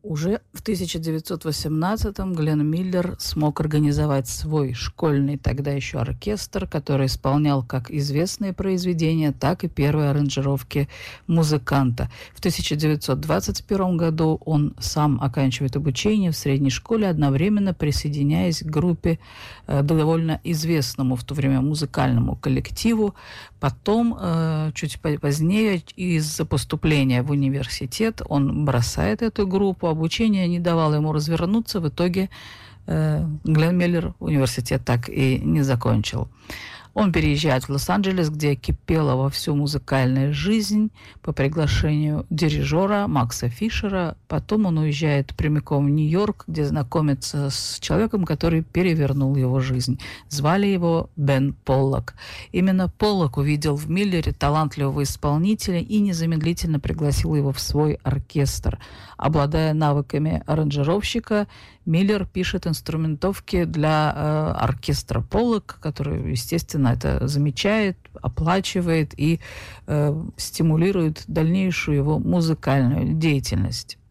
Уже в 1918-м Глен Миллер смог организовать свой школьный тогда еще оркестр, который исполнял как известные произведения, так и первые аранжировки музыканта. В 1921 году он сам оканчивает обучение в средней школе, одновременно присоединяясь к группе довольно известному в то время музыкальному коллективу. Потом, чуть позднее, из-за поступления в университет он бросает эту группу. Обучение не давало ему развернуться. В итоге Глен Миллер университет так и не закончил. Он переезжает в Лос-Анджелес, где кипела вовсю музыкальная жизнь по приглашению дирижера Макса Фишера. Потом он уезжает прямиком в Нью-Йорк, где знакомится с человеком, который перевернул его жизнь. Звали его Бен Поллок. Именно Поллок увидел в Миллере талантливого исполнителя и незамедлительно пригласил его в свой оркестр. Обладая навыками аранжировщика, Миллер пишет инструментовки для оркестра Поллок, который, естественно, это замечает, оплачивает и стимулирует дальнейшую его музыкальную деятельность.